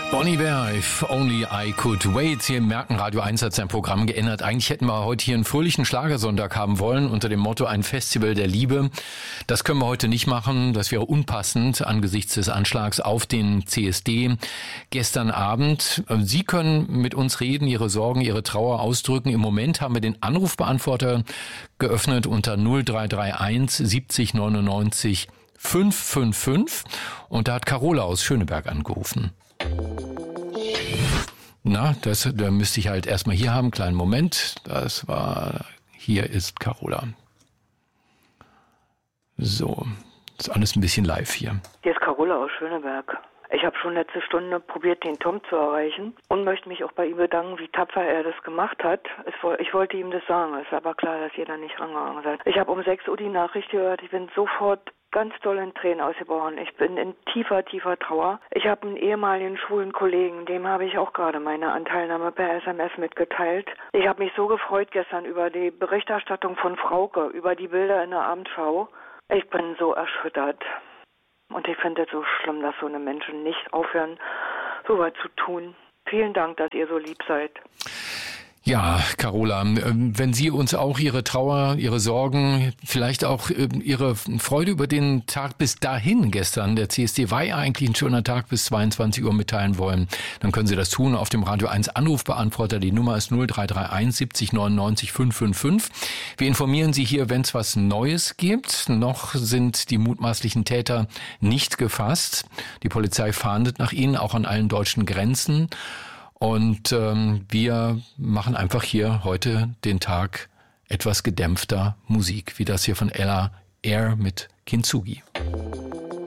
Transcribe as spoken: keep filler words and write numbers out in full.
Bon Iver, If Only I Could Wait. Hier im Merken Radio eins hat sein Programm geändert. Eigentlich hätten wir heute hier einen fröhlichen Schlagersonntag haben wollen unter dem Motto ein Festival der Liebe. Das können wir heute nicht machen. Das wäre unpassend angesichts des Anschlags auf den C S D gestern Abend. Sie können mit uns reden, Ihre Sorgen, Ihre Trauer ausdrücken. Im Moment haben wir den Anrufbeantworter geöffnet unter null drei drei eins siebzig neunundneunzig fünf fünf fünf. Und da hat Carola aus Schöneberg angerufen. Na, das da müsste ich halt erstmal hier haben. Kleinen Moment. Das war, hier ist Carola. So, ist alles ein bisschen live hier. Hier ist Carola aus Schöneberg. Ich habe schon letzte Stunde probiert, den Tom zu erreichen und möchte mich auch bei ihm bedanken, wie tapfer er das gemacht hat. Ich wollte ihm das sagen, es ist aber klar, dass ihr da nicht rangegangen seid. Ich habe um sechs Uhr die Nachricht gehört, ich bin sofort ganz doll in Tränen ausgebrochen. Ich bin in tiefer, tiefer Trauer. Ich habe einen ehemaligen schwulen Kollegen, dem habe ich auch gerade meine Anteilnahme per S M S mitgeteilt. Ich habe mich so gefreut gestern über die Berichterstattung von Frauke, über die Bilder in der Abendschau. Ich bin so erschüttert. Und ich finde es so schlimm, dass so eine Menschen nicht aufhören, so weit zu tun. Vielen Dank, dass ihr so lieb seid. Ja, Carola, wenn Sie uns auch Ihre Trauer, Ihre Sorgen, vielleicht auch Ihre Freude über den Tag bis dahin gestern, der C S D war ja eigentlich ein schöner Tag, bis zweiundzwanzig Uhr mitteilen wollen, dann können Sie das tun auf dem Radio eins Anrufbeantworter. Die Nummer ist null drei drei eins siebzig neunundneunzig fünf fünf fünf. Wir informieren Sie hier, wenn es was Neues gibt. Noch sind die mutmaßlichen Täter nicht gefasst. Die Polizei fahndet nach ihnen, auch an allen deutschen Grenzen. Und ähm, wir machen einfach hier heute den Tag etwas gedämpfter Musik, wie das hier von Ella Air mit Kintsugi.